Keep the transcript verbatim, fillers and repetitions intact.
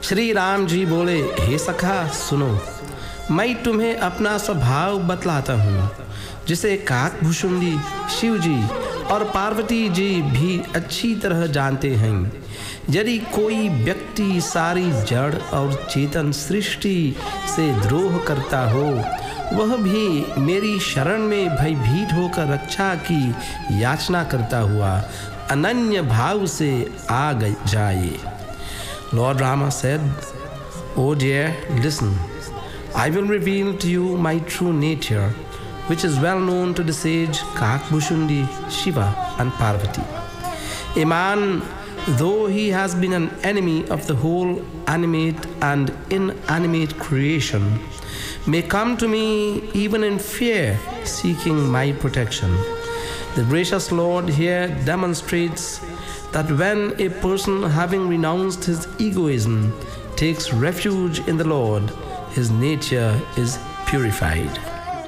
श्री राम जी बोले, हे सखा सुनो, मैं तुम्हें अपना स्वभाव बतलाता हूँ, जिसे काकभूषुंडी शिव जी और पार्वती जी भी अच्छी तरह जानते हैं। यदि कोई व्यक्ति सारी जड़ और चेतन सृष्टि से द्रोह करता हो, वह भी मेरी शरण में भयभीत होकर रक्षा की याचना करता हुआ अनन्य भाव से आ जाए। Lord Rama said, O dear, listen. I will reveal to you my true nature, which is well known to the sage Kakbhushundi, Shiva and Parvati. A man, though he has been an enemy of the whole animate and inanimate creation, may come to me even in fear, seeking my protection. The gracious Lord here demonstrates that when a person, having renounced his egoism, takes refuge in the Lord, his nature is purified.